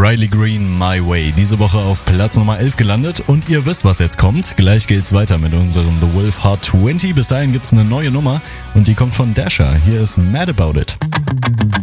Riley Green, My Way. Diese Woche auf Platz Nummer 11 gelandet und ihr wisst, was jetzt kommt. Gleich geht's weiter mit unserem The Wolf Hard 20. Bis dahin gibt's eine neue Nummer und die kommt von Dasher. Hier ist Mad About It.